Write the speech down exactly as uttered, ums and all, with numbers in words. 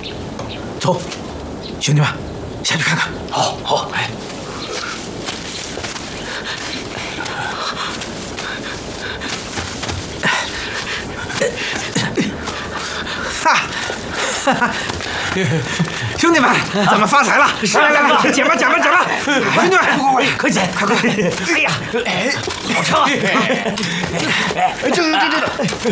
走，兄弟们，下去看看。 好，好，哎。 哈，哈哈，兄弟们，咱们发财了！来来来，捡吧捡吧捡吧！兄弟们，快快快，快捡，快快！哎呀，哎，好吃啊！哎，这这这这。